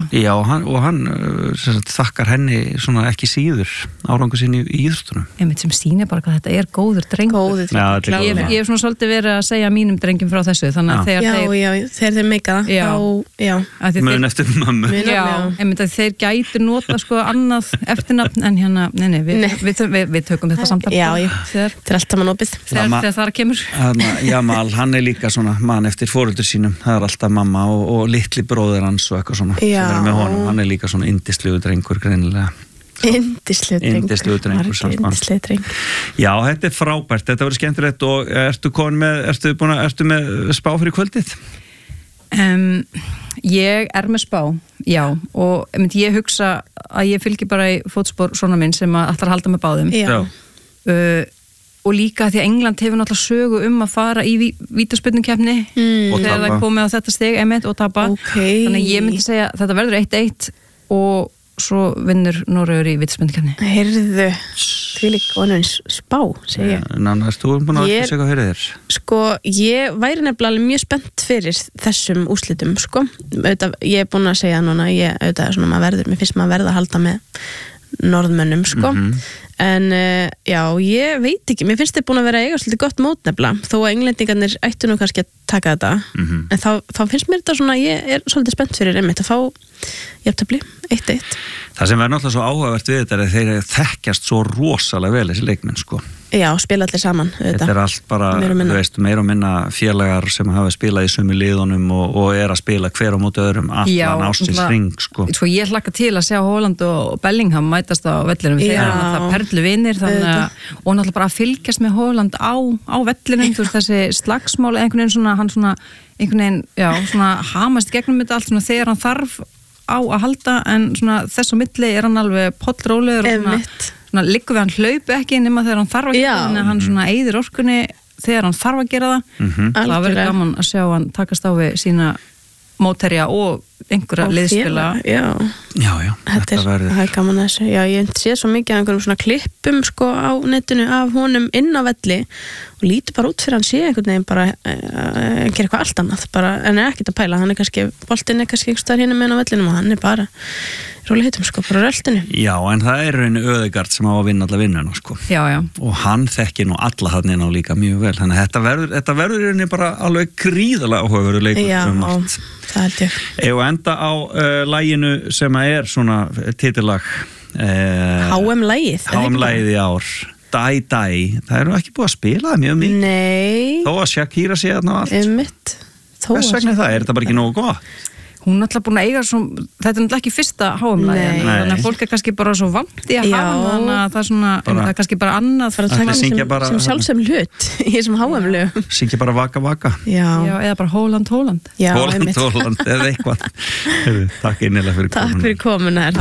Já, hann þakkar henni svona ekki síður árangur sinni í íþróttunum. Einmitt sem sýnir bara hvað þetta er góður drengur. Ég hef svona svolítið verið að segja mínum drengjum frá þessu, þannig að þegar þeir meika það, mun eftir mömmu. Já, einmitt að þeir gætu nota sko annað eftirnafn en hérna, við tökum þetta samtal. Já, þetta er alltaf mann opið. Þegar það kemur. Jamal, hann er líka svona mann eftir foreldur sínum, það er alltaf mamma og litli bróðir hans og eitthvað svona sem er með honum, hann er líka svona yndislegu drengur greinilega. Yndislegu drengur. Já, þetta er frábært, þetta verður skemmtilegt og ertu með spá fyrir kvöldið? Ég er með spá, já, og ég hugsa að ég fylgi bara í fótspor svona minn sem að ætlar að halda með báðum. Já. Og líka því að England hefur náttúrulega sögu að fara í vítaspyrnukeppni þegar það komið á þetta stig og tapa. Þannig að ég myndi segja að þetta verður 1-1 og svo vinnur Noregur í vítaspyrnukeppni. Heyrðu, því líka onunins spá, segi ég. Nanna, þú búin að segja hvað fyrir þér? Sko, ég væri nefnilega mjög spennt fyrir þessum úrslitum, sko. Ég er búin að segja núna, mér finnst maður verða að halda með norðmönnum, sko. En já, ég veit ekki, mér finnst þið búin að vera eiga svolítið gott mót nefnilega, þó að englendingarnir ættu nú kannski að taka þetta, en þá finnst mér þetta svona, ég er svolítið spennt fyrir einmitt að fá jafntefli, 1-1. Það sem verður náttúrulega svo áhugavert við þetta er að þeir þekkjast svo rosalega vel þessi leikmenn, sko. Já, spila allir saman. Þetta er allt bara, meira og minna félagar sem hafa spilað í sömu liðunum og er að spila hver á móti öðrum allan ástins ring, sko. Sko, ég hlakka til að sjá Holland og Bellingham mætast á vellinum, þeir eru náttúrulega perluvinir, og náttúrulega bara að fylgjast með Holland á vellinum, þú veist, þessi slagsmál, einhvern veginn svona hamast gegnum þetta allt, svona þegar hann þarf á að halda, en svona þess á milli er hann alveg pollrólegur og svona liggur við hann hlaupi ekki nema þegar hann þarf að gera það, en hann svona eyðir orkunni þegar hann þarf að gera það. Það verður gaman að sjá hann takast á við sína mótherja og einhverja liðspila. Já, þetta verður. Það er gaman þessu. Já, ég sé svo mikið af einhverjum svona klippum sko á netinu af honum inn á velli og lítur bara út fyrir hann sé einhvern veginn bara gera eitthvað allt annað, bara, en er ekkert að pæla, hann er kannski, boltinn er kannski einhvers staðar hérna með á vellinum og hann er bara rólegheitum sko, bara röltinu. Já, en það er raun Ødegaard sem á að vinna alla vinnuna sko. Já. Og hann þekkir nú alla hann inn á líka mjög vel, þannig að þetta verður raun bara alveg gríðarlega áhugaverður leikur. Já, það held ég. Og enda á laginu sem er svona titillag HM-lagið. HM-lagið í ár. Dæ, það eru ekki búið að spila það mjög mikið. Nei. Þó að Shakira sé þarna á allt. Einmitt. Hvers vegna það? Er þetta bara ekki nógu gott? Hún er alltaf búin að eiga þetta er náttúrulega ekki fyrsta HM-lagi, þannig að fólk er kannski bara svo vant í að hafa þannig að það er svona, það er kannski bara annað sem sjálfsögum hlut í þessum HM-lögum. Syngja bara Vaka. Já, eða bara Holland. Holland, eða eitthvað. Takk innilega fyrir komuna.